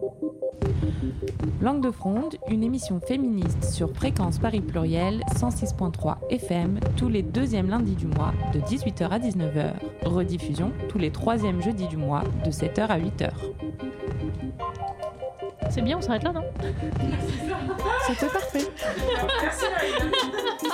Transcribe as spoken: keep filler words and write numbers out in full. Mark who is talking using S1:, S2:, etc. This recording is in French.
S1: Langue de Fronde, une émission féministe sur Fréquence Paris Pluriel cent six virgule trois F M tous les deuxièmes lundis du mois de dix-huit heures à dix-neuf heures. Rediffusion tous les troisièmes jeudis du mois de sept heures à huit heures.
S2: C'est bien, on s'arrête là, non ?
S1: C'était parfait.
S3: Merci Marina.